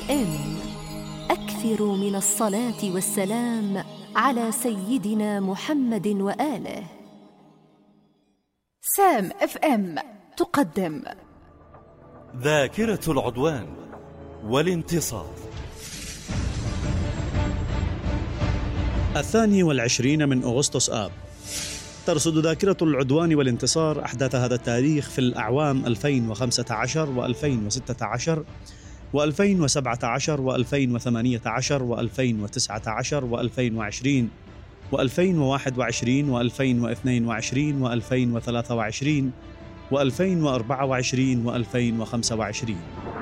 أكثروا من الصلاة والسلام على سيدنا محمد وآله. سام FM تقدم ذاكرة العدوان والانتصار. 22 من أغسطس آب. ترصد ذاكرة العدوان والانتصار أحداث هذا التاريخ في الأعوام 2015 و2016 و2017 و2018 و2019 و2020 و2021 و2022 و2023 و2024 و2025.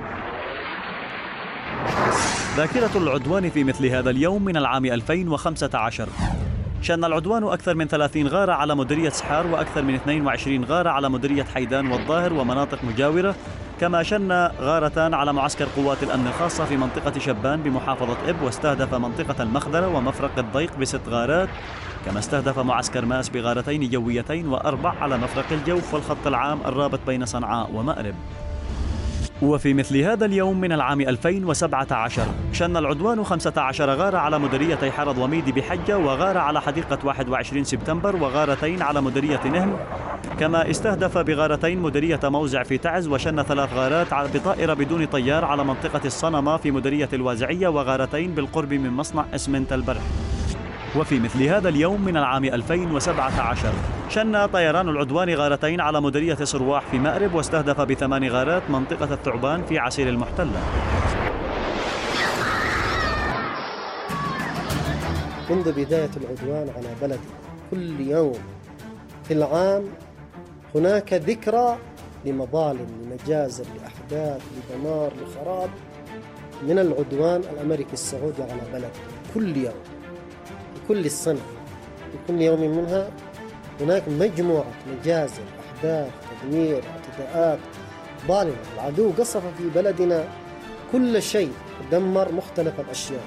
ذاكرة العدوان في مثل هذا اليوم من العام 2015. شن العدوان أكثر من 30 غارة على مديرية سحار وأكثر من 22 غارة على مديرية حيدان والظاهر ومناطق مجاورة، كما شن غارتان على معسكر قوات الأمن الخاصة في منطقة شبان بمحافظة إب، واستهدف منطقة المخذلة ومفرق الضيق ب6 غارات، كما استهدف معسكر ماس بغارتين جويتين و4 على مفرق الجوف والخط العام الرابط بين صنعاء ومأرب. وفي مثل هذا اليوم من العام 2017 شن العدوان 15 غارة على مديريتي حرض وميدي بحجة، وغارة على حديقة 21 سبتمبر، وغارتين على مديرية نهم، كما استهدف بغارتين مديرية موزع في تعز، وشن 3 غارات بطائرة بدون طيار على منطقة الصنمة في مديرية الوازعية، وغارتين بالقرب من مصنع اسمنت البرح. وفي مثل هذا اليوم من العام 2017 شن طيران العدوان غارتين على مديرية صرواح في مأرب، واستهدف ب8 غارات منطقة الثعبان في عسير المحتلة. منذ بداية العدوان على بلدي كل يوم في العام هناك ذكرى لمظالم، لمجازر، لأحداث، لدمار، لخراب من العدوان الأمريكي السعودي على بلدي. كل يوم، كل السنة، في كل يوم منها هناك مجموعة مجازر، أحداث، تدمير، اعتداءات ظالمة. العدو قصف في بلدنا كل شيء، دمر مختلف الأشياء.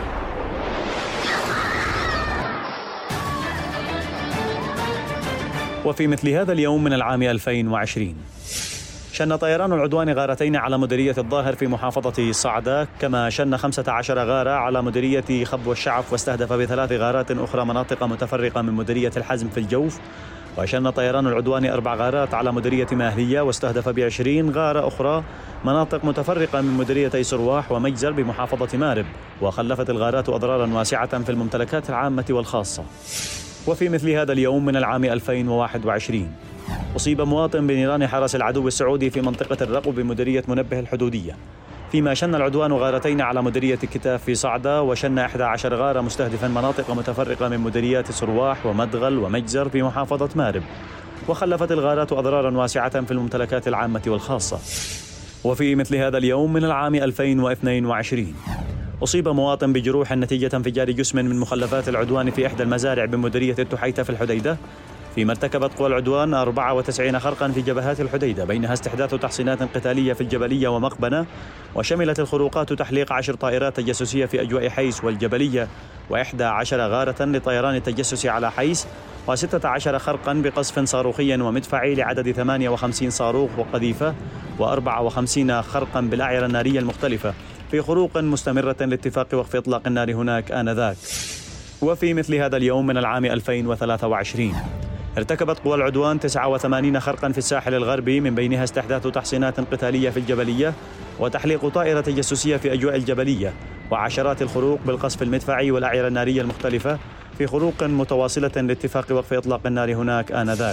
وفي مثل هذا اليوم من العام 2020 شن طيران العدوان غارتين على مديرية الظاهر في محافظة صعدة، كما شن 15 غارة على مديرية خب والشعف، واستهدف ب3 غارات أخرى مناطق متفرقة من مديرية الحزم في الجوف. وشن طيران العدوان 4 غارات على مديرية ماهلية، واستهدف ب20 غارة أخرى مناطق متفرقة من مديريتي صرواح ومجزر بمحافظة مأرب، وخلفت الغارات أضرارا واسعة في الممتلكات العامة والخاصة. وفي مثل هذا اليوم من العام 2021 أصيب مواطن بنيران حرس العدو السعودي في منطقة الرقب بمديرية منبه الحدودية، فيما شن العدوان غارتين على مديرية كتاف في صعدة، وشن 11 غارة مستهدفا مناطق متفرقة من مديريات صرواح ومدغل ومجزر في محافظة مأرب، وخلفت الغارات أضرارا واسعة في الممتلكات العامة والخاصة. وفي مثل هذا اليوم من العام 2022 أصيب مواطن بجروح نتيجة انفجار جسم من مخلفات العدوان في إحدى المزارع بمديرية التحيتة في الحديدة، فيما ارتكبت قوى العدوان 94 خرقا في جبهات الحديدة، بينها استحداث تحصينات قتالية في الجبلية ومقبنة، وشملت الخروقات تحليق 10 طائرات تجسسية في أجواء حيس والجبلية، و11 غارة لطيران التجسس على حيس، و16 خرقا بقصف صاروخي ومدفعي لعدد 58 صاروخ وقذيفة، و54 خرقا بالأعيرة النارية المختلفة في خروق مستمرة لاتفاق وقف إطلاق النار هناك آنذاك. وفي مثل هذا اليوم من العام 2023 ارتكبت قوى العدوان 89 خرقا في الساحل الغربي، من بينها استحداث تحصينات قتالية في الجبلية، وتحليق طائرة تجسسية في أجواء الجبلية، وعشرات الخروق بالقصف المدفعي والأعيرة النارية المختلفة في خروق متواصلة لاتفاق وقف إطلاق النار هناك آنذاك.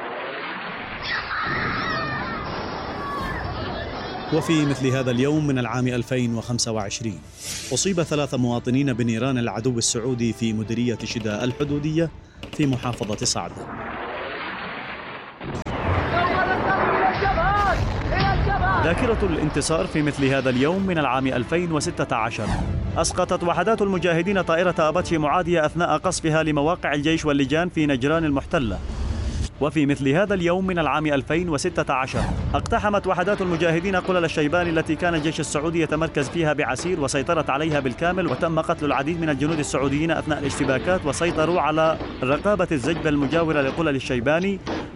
وفي مثل هذا اليوم من العام 2025 أصيب 3 مواطنين بنيران العدو السعودي في مديرية شداء الحدودية في محافظة صعدة. ذاكرة الانتصار في مثل هذا اليوم من العام 2016 أسقطت وحدات المجاهدين طائرة أباتشي معادية أثناء قصفها لمواقع الجيش واللجان في نجران المحتلة. وفي مثل هذا اليوم من العام 2016 اقتحمت وحدات المجاهدين قلل الشيبان التي كان الجيش السعودي يتمركز فيها بعسير، وسيطرت عليها بالكامل، وتم قتل العديد من الجنود السعوديين أثناء الاشتباكات، وسيطروا على رقابة الزجبة المجاورة لقلل الشيباني،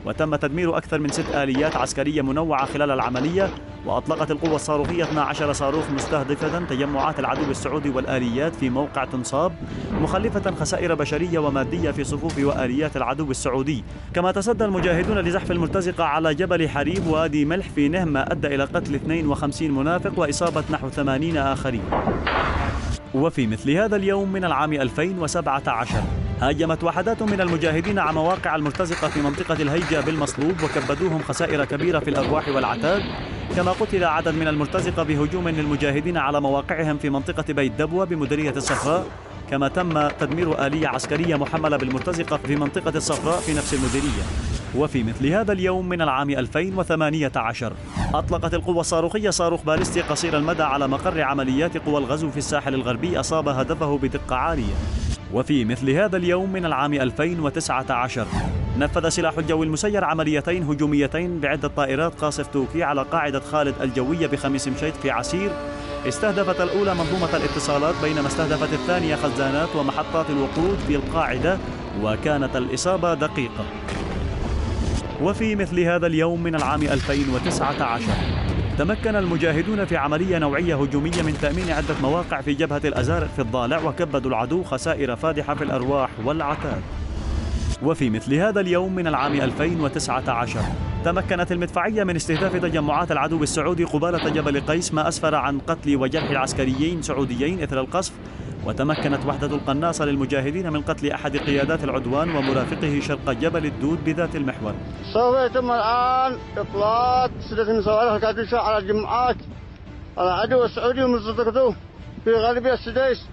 وتم تدمير أكثر من 6 آليات عسكرية منوعة خلال العملية. وأطلقت القوة الصاروخية 12 صاروخ مستهدفة تجمعات العدو السعودي والآليات في موقع تنصاب، مخلفة خسائر بشرية ومادية في صفوف وآليات العدو السعودي. كما تصدى المجاهدون لزحف المرتزقة على جبل حريب وادي ملح في نهم، ما أدى إلى قتل 52 منافق وإصابة نحو 80 آخرين. وفي مثل هذا اليوم من العام 2017 هاجمت وحدات من المجاهدين على مواقع المرتزقة في منطقة الهيجة بالمصلوب وكبدوهم خسائر كبيرة في الأرواح والعتاد. كما قتل عدد من المرتزقة بهجوم للمجاهدين على مواقعهم في منطقة بيت دبوة بمديرية الصفراء. كما تم تدمير آلية عسكرية محملة بالمرتزقة في منطقة الصفراء في نفس المديرية. وفي مثل هذا اليوم من العام 2018 أطلقت القوة الصاروخية صاروخ باليستي قصير المدى على مقر عمليات قوى الغزو في الساحل الغربي، أصاب هدفه بدقة عالية. وفي مثل هذا اليوم من العام 2019 نفذ سلاح الجو المسير عمليتين هجوميتين بعدة طائرات قاصف توكي على قاعدة خالد الجوية بخميس مشيط في عسير. استهدفت الأولى منظومة الاتصالات، بينما استهدفت الثانية خزانات ومحطات الوقود في القاعدة، وكانت الإصابة دقيقة. وفي مثل هذا اليوم من العام 2019 تمكن المجاهدون في عملية نوعية هجومية من تأمين عدة مواقع في جبهة الأزارق في الضالع، وكبدوا العدو خسائر فادحة في الأرواح والعتاد. وفي مثل هذا اليوم من العام 2019 تمكنت المدفعية من استهداف تجمعات العدو السعودي قبالة جبل قيس، ما أسفر عن قتل وجرح عسكريين سعوديين إثر القصف. وتمكنت وحدة القناصة للمجاهدين من قتل أحد قيادات العدوان ومرافقه شرق جبل الدود بذات المحور. سوف يتم الآن إطلاق سلة صواريخ القادسة على جماعات العدو السعودي ومصدقته في غالبية السديس.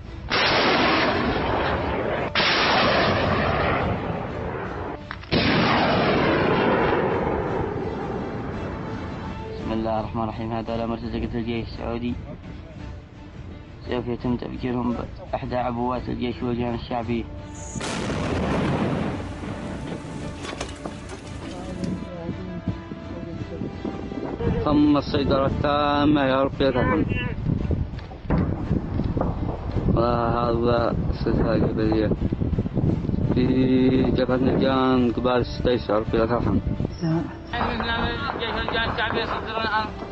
بسم الله الرحمن الرحيم. هذا على مرتزقة الجيش السعودي، سوف يتم تفجيرهم بإحدى عبوات الجيش والجهة الشعبية. تم السيطرة التامة يا رب يا هذا السلسلة الجبلية في جبهة نجان قبال السديس يا رب يا رحم. الجيش والجهة الشعبية يصدرون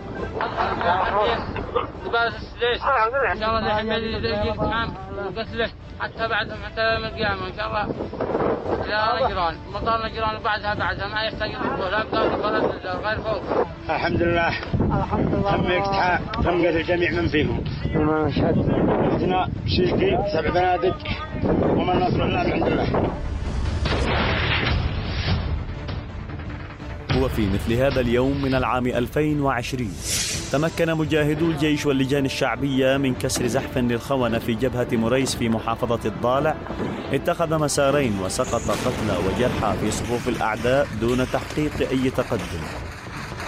قبال السديس إن شاء الله دحين يجي الإتمام وقتله حتى يوم القيامة إن شاء الله. إلى نجران، مطار نجران وبعدها ما يحتاج للدخول، لا بلد غير فوق. الحمد لله تم اقتحام، تم قتل جميع من فيهم. وما نشهد احنا شيكي 7 بنادق وما نصر الله من عند الله. وفي مثل هذا اليوم من العام 2020 تمكن مجاهدو الجيش واللجان الشعبية من كسر زحف للخونة في جبهة مريس في محافظة الضالع. اتخذ مسارين وسقط قتلى وجرحى في صفوف الأعداء دون تحقيق أي تقدم.